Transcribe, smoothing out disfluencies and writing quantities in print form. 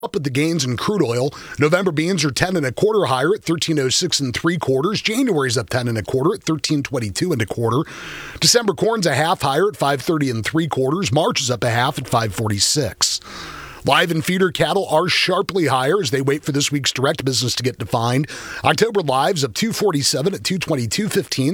Up with the gains in crude oil. November beans are 10 1/4 higher at 13.06 3/4. January's up 10 1/4 at 13.22 1/4. December corn's a half higher at 5.30 3/4. March is up a half at 5.46. Live and feeder cattle are sharply higher as they wait for this week's direct business to get defined. October lives up 247 at 222.15.